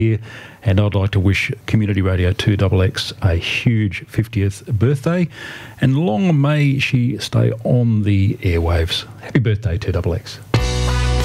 here, and I'd like to wish Community Radio 2XX a huge 50th birthday, and long may she stay on the airwaves. Happy birthday, 2XX.